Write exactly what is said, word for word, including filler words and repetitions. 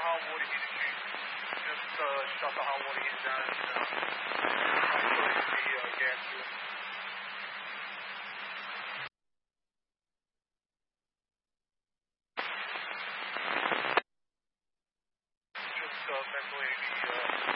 hot water heater sheet. Just uh, shut the hot water heater down and uh, isolate the uh, gas to it. Just uh, ventilating the uh,